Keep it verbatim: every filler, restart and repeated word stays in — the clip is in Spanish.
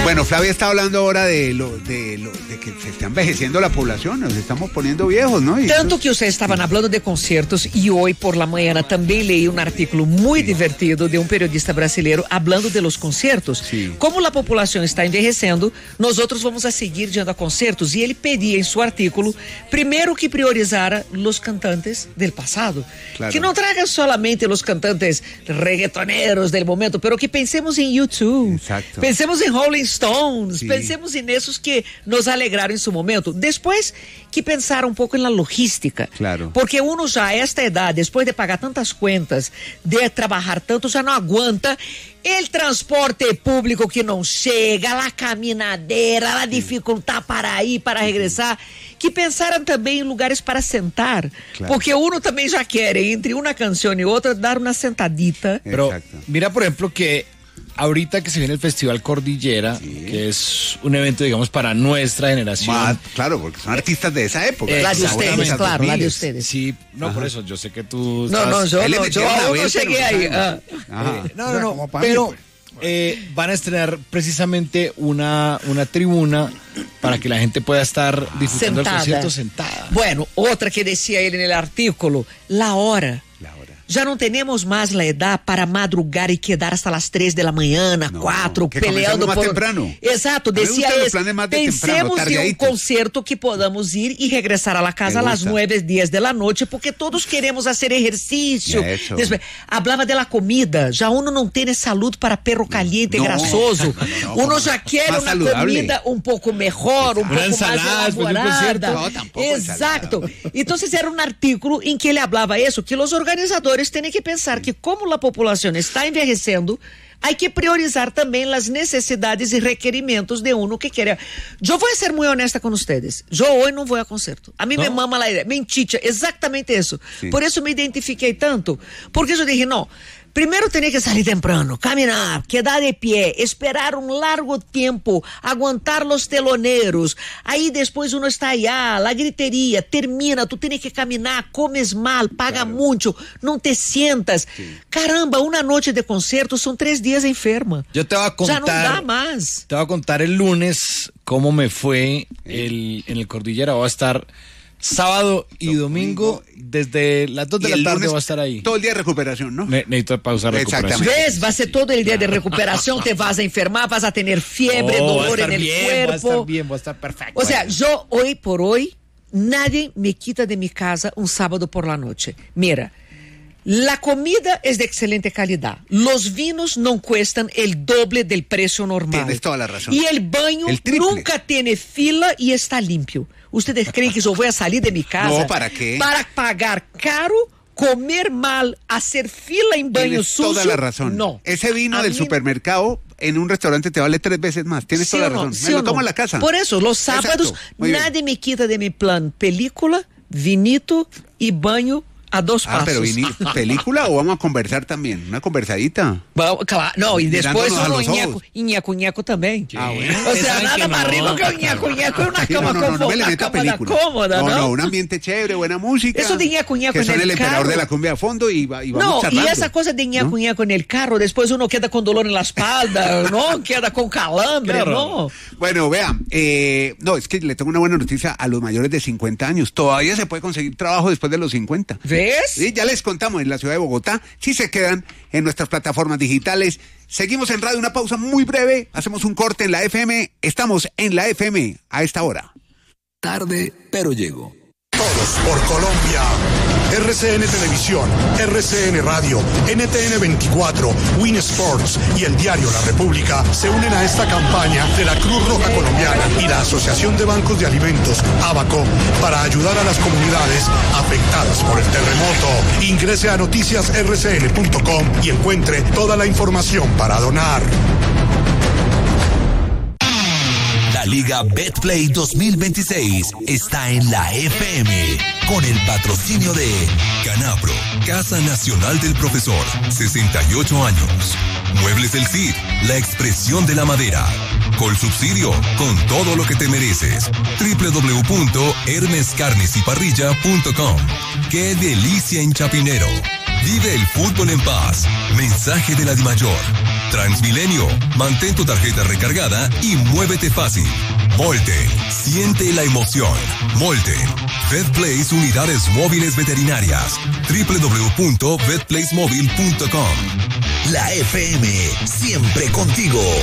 Bueno, Flavia está hablando ahora de lo, de lo de que se está envejeciendo la población, nos estamos poniendo viejos, ¿no? Y Tanto eso... que ustedes estaban hablando de conciertos y hoy por la mañana también leí un artículo muy divertido de un periodista brasileño hablando de los conciertos. Sí. Como la población está envejeciendo, nosotros vamos a seguir yendo a conciertos y él pedía en su artículo, primero que priorizara los cantantes del pasado. Claro. Que no traigan solamente los cantantes reggaetoneros del momento, pero que pensemos en U dos, Exacto. pensemos en Rolling Stones, Sí. pensemos en esos que nos alegraron en su momento. Después que pensar un poco en la logística. Claro. Porque uno já a esta edad, después de pagar tantas cuentas, de trabajar tanto, já não aguanta el transporte público que não chega, la caminadera, la dificultad para ir, para regressar, que pensaram também em lugares para sentar, Claro. porque uno também já quer, entre una canción y otra, dar una sentadita. Pero Exacto. mira, por ejemplo, que ahorita que se viene el Festival Cordillera, Sí. que es un evento, digamos, para nuestra generación. Más, claro, porque son artistas de esa época. Eh, La de Exactamente. ustedes, Exacto. claro, la de Miles. ustedes. Sí, no, Ajá. por eso, yo sé que tú No, no, estás- yo Él le no, metió yo una aún vez, no pero llegué ahí. sabe. Ah. Ajá. Eh, no, no, no, Como para mí, pero pues. eh, van a estrenar precisamente una, una tribuna para que la gente pueda estar disfrutando del concierto sentada. Bueno, otra que decía él en el artículo, la hora. La hora. Já não temos mais a edad para madrugar e quedar hasta las três de la mañana, No, quatro, que peleando comencemos más por... temprano. Exato, A mí me decía gustan los es, planes más de temprano, pensemos em um tardeaditos. concerto que podamos ir e regressar a la casa Me a las gusta. nueve, diez de la noche, porque todos queremos hacer ejercicio. Eso. Después, hablava de la comida, já uno não tem salud para perro caliente, No. grasoso. No, uno como já quer más una saludable. comida um pouco mejor, um Una pouco mais ensalada después de un elaborada. concierto. No, tampoco Exacto. Entonces era um artículo em que ele hablava isso, que os organizadores têm que pensar que como a população está envelhecendo, há que priorizar também as necessidades e requerimentos de uno que quer. Eu vou ser muito honesta com vocês. Eu hoje não vou a concerto. A mim Não? me mama a ideia. Mentira, exatamente isso. Sim. Por isso me identifiquei tanto. Porque eu disse, não, primeiro tenho que sair temprano, caminhar, quedar de pé, esperar um largo tempo, aguantar os teloneros. Aí depois uno está allá, la griteria, termina, tu tens que caminhar, comes mal, paga Claro. muito, não te sientas. Caramba, uma noite de concerto são três dias enferma. Yo te voy a Já não dá contar, mais. te voy a contar el lunes cómo me fue el, en el Cordillera. Voy a estar sábado y domingo, desde las dos de Y la el tarde lunes, voy a estar ahí. Todo el día de recuperación, ¿no? Ne- necesito pausar recuperación. Exactamente. Ves, vai ser todo el día de recuperación, te vas a enfermar, vas a tener fiebre, Oh, dolor voy a en estar el bien, voy a estar cuerpo. bien, voy a estar perfecto. O sea, yo hoy por hoy, nadie me quita de mi casa un sábado por la noche. Mira, la comida es de excelente calidad. Los vinos no cuestan el doble del precio normal. Tienes toda la razón. Y el baño El triple. nunca tiene fila y está limpio. ¿Ustedes creen que yo voy a salir de mi casa? No, ¿para qué? Para pagar caro, comer mal, hacer fila en baño Tienes sucio. toda la razón. No. Ese vino A del mí- supermercado en un restaurante te vale tres veces más. Tienes ¿Sí toda o la no? razón. ¿Sí Me o lo no? tomo en la casa. Por eso, los sábados, Exacto. Muy bien. nadie me quita de mi plan película, vinito y baño a dos Ah, pasos. pero vini, ¿película o vamos a conversar también? Una conversadita. Vamos, claro, no, y después Mirándonos a uno los ñaco, ojos. y ñaco ñaco también. Ah, bueno. O sea, Saben nada que más no. rico que un ñaco ñaco y una Sí, cama no, no, no, no me le confortable, meta cama película. cómoda, no, ¿no? no, un ambiente chévere, buena música. Eso de ñaco ñaco que en son el el emperador carro. de la cumbia a fondo y, va- y vamos No, y charlando. esa cosa de ñaco ¿No? ñaco en el carro, después uno queda con dolor en la espalda, ¿no? Queda con calambre, Qué horror. ¿no? Bueno, vean, eh, no, es que le tengo una buena noticia a los mayores de cincuenta años. Todavía se puede conseguir trabajo después de los cincuenta. ¿Ves? Sí, ya les contamos en la ciudad de Bogotá, si se quedan en nuestras plataformas digitales. Seguimos en radio, una pausa muy breve, hacemos un corte en la F M, estamos en la F M a esta hora. Tarde, pero llego. Todos por Colombia. R C N Televisión, R C N Radio, N T N veinticuatro, Win Sports y el diario La República se unen a esta campaña de la Cruz Roja Colombiana y la Asociación de Bancos de Alimentos, ABACO, para ayudar a las comunidades afectadas por el terremoto. Ingrese a noticias r c n punto com y encuentre toda la información para donar. La Liga Betplay dos mil veintiséis está en la F M con el patrocinio de Canapro, Casa Nacional del Profesor, sesenta y ocho años. Muebles del Cid, la expresión de la madera. Colsubsidio, con todo lo que te mereces. doble u doble u doble u punto hermes carnes y parrilla punto com. ¡Qué delicia en Chapinero! Vive el fútbol en paz. Mensaje de la Dimayor. Transmilenio, mantén tu tarjeta recargada y muévete fácil. Molten, siente la emoción. Molten, VetPlace Unidades Móviles Veterinarias. doble u doble u doble u punto vet place móvil punto com. La F M, siempre contigo.